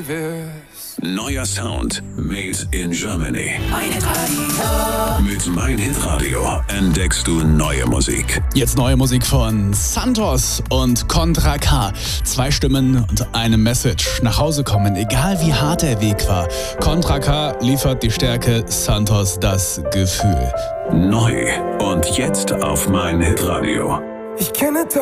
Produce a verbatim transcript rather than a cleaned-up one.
Univers. Neuer Sound made in Germany. Mein Hitradio. Mit Mein Hitradio entdeckst du neue Musik. Jetzt neue Musik von Santos und Contra K. Zwei Stimmen und eine Message. Nach Hause kommen, egal wie hart der Weg war. Contra K liefert die Stärke, Santos das Gefühl. Neu und jetzt auf Mein Hitradio. Ich kenne